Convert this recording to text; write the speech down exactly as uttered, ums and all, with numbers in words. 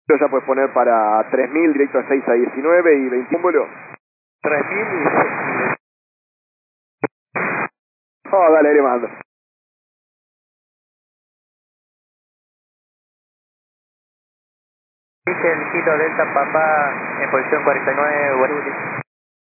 Ya puedes poner para tres mil directo a seis a diecinueve y veintiún vuelo. tres mil y... Oh, dale, le mando. Dice el kilo Delta Papá en posición cuarenta y nueve, Guarulhos.